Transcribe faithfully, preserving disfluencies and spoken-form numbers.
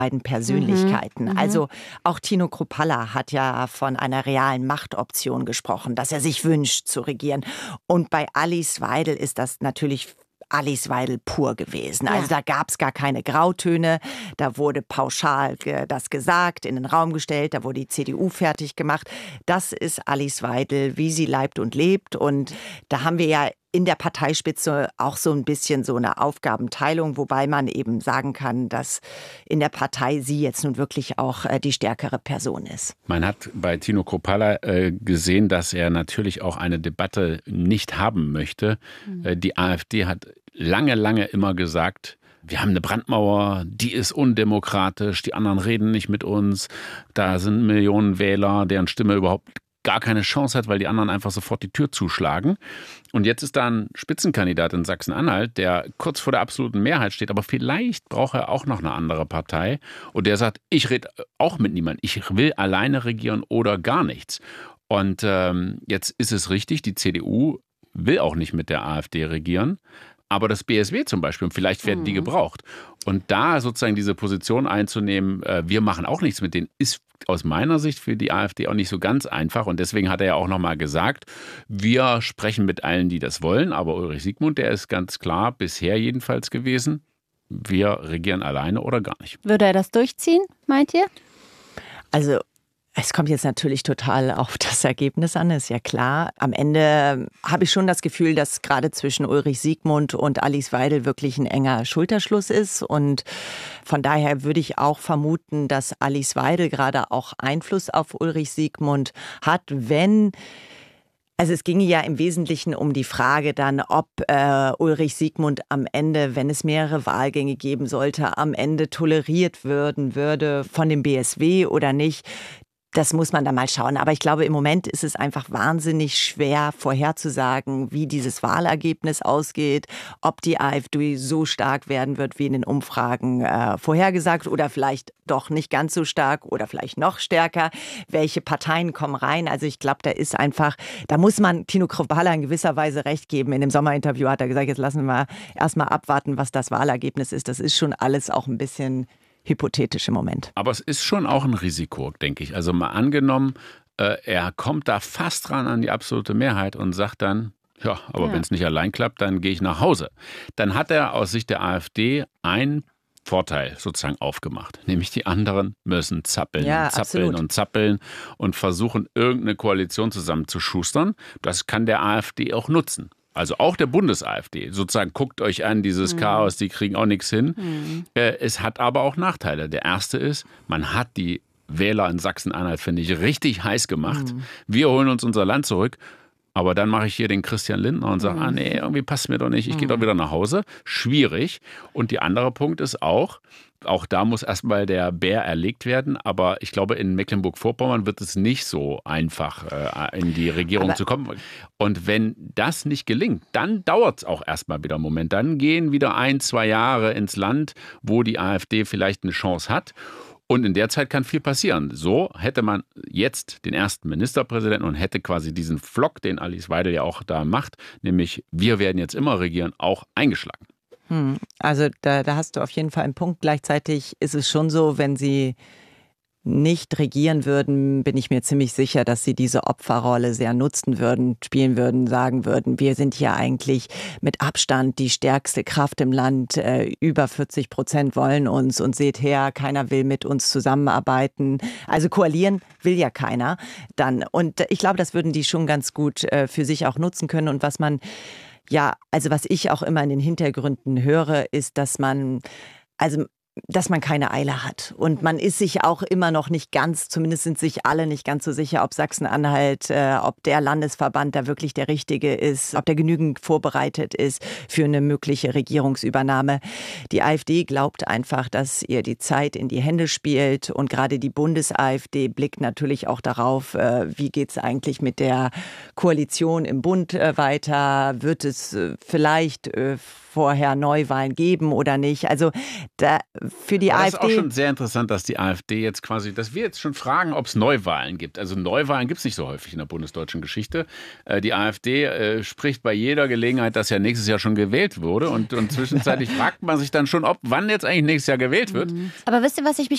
beiden Persönlichkeiten. Mhm. Also auch Tino Kruppalla hat ja von einer realen Machtoption gesprochen, dass er sich wünscht zu regieren. Und bei Alice Weidel ist das natürlich Alice Weidel pur gewesen. Ja. Also da gab es gar keine Grautöne. Da wurde pauschal äh, das gesagt, in den Raum gestellt. Da wurde die C D U fertig gemacht. Das ist Alice Weidel, wie sie leibt und lebt. Und da haben wir ja in der Parteispitze auch so ein bisschen so eine Aufgabenteilung, wobei man eben sagen kann, dass in der Partei sie jetzt nun wirklich auch äh, die stärkere Person ist. Man hat bei Tino Kruppalla äh, gesehen, dass er natürlich auch eine Debatte nicht haben möchte. Mhm. Äh, die AfD hat lange, lange immer gesagt, wir haben eine Brandmauer, die ist undemokratisch, die anderen reden nicht mit uns, da sind Millionen Wähler, deren Stimme überhaupt gar keine Chance hat, weil die anderen einfach sofort die Tür zuschlagen. Und jetzt ist da ein Spitzenkandidat in Sachsen-Anhalt, der kurz vor der absoluten Mehrheit steht, aber vielleicht braucht er auch noch eine andere Partei. Und der sagt, ich rede auch mit niemandem, ich will alleine regieren oder gar nichts. Und ähm, jetzt ist es richtig, die C D U will auch nicht mit der AfD regieren. Aber das B S W zum Beispiel, und vielleicht werden die gebraucht. Und da sozusagen diese Position einzunehmen, äh, wir machen auch nichts mit denen, ist aus meiner Sicht für die AfD auch nicht so ganz einfach. Und deswegen hat er ja auch nochmal gesagt, wir sprechen mit allen, die das wollen. Aber Ulrich Siegmund, der ist ganz klar, bisher jedenfalls gewesen, wir regieren alleine oder gar nicht. Würde er das durchziehen, meint ihr? Also es kommt jetzt natürlich total auf das Ergebnis an, ist ja klar. Am Ende habe ich schon das Gefühl, dass gerade zwischen Ulrich Siegmund und Alice Weidel wirklich ein enger Schulterschluss ist. Und von daher würde ich auch vermuten, dass Alice Weidel gerade auch Einfluss auf Ulrich Siegmund hat, wenn... Also es ginge ja im Wesentlichen um die Frage dann, ob äh, Ulrich Siegmund am Ende, wenn es mehrere Wahlgänge geben sollte, am Ende toleriert werden würde von dem B S W oder nicht. Das muss man dann mal schauen. Aber ich glaube, im Moment ist es einfach wahnsinnig schwer vorherzusagen, wie dieses Wahlergebnis ausgeht, ob die AfD so stark werden wird, wie in den Umfragen äh, vorhergesagt oder vielleicht doch nicht ganz so stark oder vielleicht noch stärker. Welche Parteien kommen rein? Also ich glaube, da ist einfach, da muss man Tino Kruppalla in gewisser Weise recht geben. In dem Sommerinterview hat er gesagt, jetzt lassen wir erstmal abwarten, was das Wahlergebnis ist. Das ist schon alles auch ein bisschen hypothetisch im Moment. Aber es ist schon auch ein Risiko, denke ich. Also mal angenommen, äh, er kommt da fast ran an die absolute Mehrheit und sagt dann, ja, aber ja. wenn es nicht allein klappt, dann gehe ich nach Hause. Dann hat er aus Sicht der AfD einen Vorteil sozusagen aufgemacht. Nämlich die anderen müssen zappeln, ja, zappeln absolut. und zappeln und versuchen, irgendeine Koalition zusammenzuschustern. Das kann der AfD auch nutzen. Also auch der Bundes-AfD, sozusagen guckt euch an, dieses mhm. Chaos, die kriegen auch nichts hin. Mhm. Äh, es hat aber auch Nachteile. Der erste ist, man hat die Wähler in Sachsen-Anhalt, finde ich, richtig heiß gemacht. Mhm. Wir holen uns unser Land zurück. Aber dann mache ich hier den Christian Lindner und sage, mhm. ah nee, irgendwie passt mir doch nicht, ich mhm. gehe doch wieder nach Hause. Schwierig. Und der andere Punkt ist auch, auch da muss erstmal der Bär erlegt werden. Aber ich glaube, in Mecklenburg-Vorpommern wird es nicht so einfach, äh, in die Regierung aber zu kommen. Und wenn das nicht gelingt, dann dauert es auch erstmal wieder einen Moment. Dann gehen wieder ein, zwei Jahre ins Land, wo die AfD vielleicht eine Chance hat. Und in der Zeit kann viel passieren. So hätte man jetzt den ersten Ministerpräsidenten und hätte quasi diesen Flock, den Alice Weidel ja auch da macht, nämlich wir werden jetzt immer regieren, auch eingeschlagen. Hm. Also da, da hast du auf jeden Fall einen Punkt. Gleichzeitig ist es schon so, wenn sie nicht regieren würden, bin ich mir ziemlich sicher, dass sie diese Opferrolle sehr nutzen würden, spielen würden, sagen würden, wir sind hier eigentlich mit Abstand die stärkste Kraft im Land, äh, über vierzig Prozent wollen uns und seht her, keiner will mit uns zusammenarbeiten. Also koalieren will ja keiner dann. Und ich glaube, das würden die schon ganz gut äh, für sich auch nutzen können. Und was man, ja, also was ich auch immer in den Hintergründen höre, ist, dass man, also dass man keine Eile hat. Und man ist sich auch immer noch nicht ganz, zumindest sind sich alle nicht ganz so sicher, ob Sachsen-Anhalt, äh, ob der Landesverband da wirklich der richtige ist, ob der genügend vorbereitet ist für eine mögliche Regierungsübernahme. Die AfD glaubt einfach, dass ihr die Zeit in die Hände spielt. Und gerade die Bundes-AfD blickt natürlich auch darauf, äh, wie geht es eigentlich mit der Koalition im Bund äh, weiter? Wird es äh, vielleicht äh, vorher Neuwahlen geben oder nicht? Also da, für die Aber AfD... Das ist auch schon sehr interessant, dass die AfD jetzt quasi, dass wir jetzt schon fragen, ob es Neuwahlen gibt. Also Neuwahlen gibt es nicht so häufig in der bundesdeutschen Geschichte. Äh, die AfD äh, spricht bei jeder Gelegenheit, dass ja nächstes Jahr schon gewählt wurde. Und, und zwischenzeitlich fragt man sich dann schon, ob wann jetzt eigentlich nächstes Jahr gewählt wird. Aber wisst ihr, was ich mich